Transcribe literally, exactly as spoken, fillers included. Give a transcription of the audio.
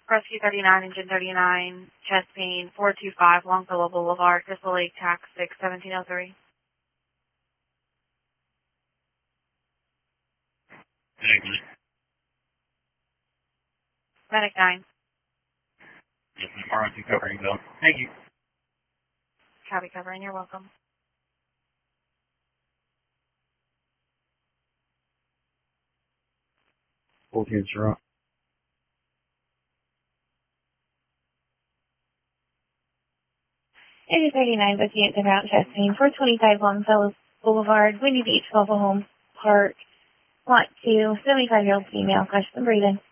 Rescue thirty-nine, Engine thirty-nine, chest pain, four two five, Longfellow Boulevard, Crystal Lake, tax six, seventeen oh three. Thank you. Medic nine. Yes, ma'am. R O two covering though. Thank you. Copy covering, you're welcome. fourteen zero. Engine thirty-nine, Vacant to Mount chest pain, four twenty-five Longfellow Boulevard, Windy Beach, Mobile Home Park. Want to, seventy-five-year-old female, question breathing.